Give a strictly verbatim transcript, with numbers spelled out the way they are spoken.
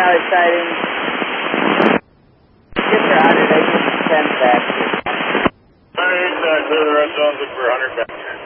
Valley sighting. Get for Hunter, they can send back. Hunter, uh, clear the red zone, good for Hunter back.